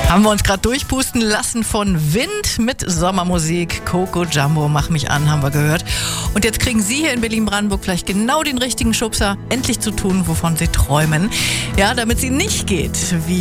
Haben wir uns gerade durchpusten lassen von Wind mit Sommermusik. Coco Jumbo, mach mich an, haben wir gehört. Und jetzt kriegen Sie hier in Berlin-Brandenburg vielleicht genau den richtigen Schubser, endlich zu tun, wovon Sie träumen. Ja, damit es Ihnen nicht geht wie